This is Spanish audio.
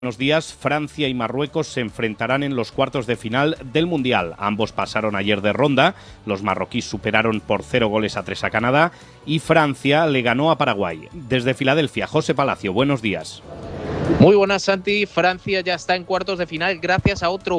Buenos días. Francia y Marruecos se enfrentarán en los cuartos de final del Mundial. Ambos pasaron ayer de ronda. Los marroquíes superaron por 0-3 a Canadá y Francia le ganó a Paraguay. Desde Filadelfia, José Palacio, buenos días. Muy buenas, Santi. Francia ya está en cuartos de final gracias a otro